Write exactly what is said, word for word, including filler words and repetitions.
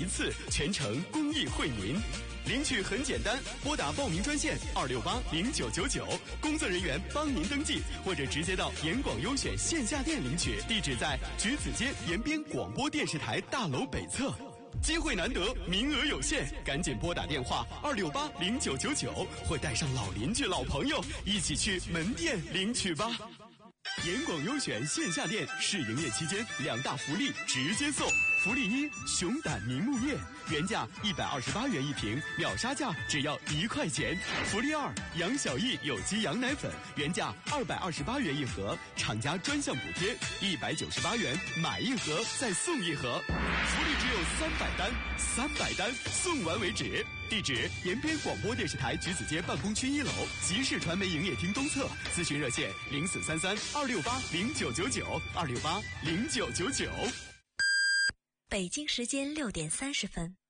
一次，全程公益惠民。领取很简单，拨打报名专线二六八零九九九，工作人员帮您登记，或者直接到盐广优选线下店领取，地址在橘子街延边广播电视台大楼北侧。机会难得，名额有限，赶紧拨打电话二六八零九九九，或带上老邻居、老朋友一起去门店领取吧。盐广优选线下店试营业期间，两大福利直接送。福利一：熊胆明目叶，原价一百二十八元一瓶，秒杀价只要一块钱。福利二：杨小艺有机羊奶粉，原价二百二十八元一盒，厂家专项补贴一百九十八元，买一盒再送一盒。福利只有三百单，三百单送完为止。地址：延边广播电视台橘子街办公区一楼，集市传媒营业厅东侧。咨询热线：零四三三二六八零九九九二六八零九九九。 北京时间六点三十分。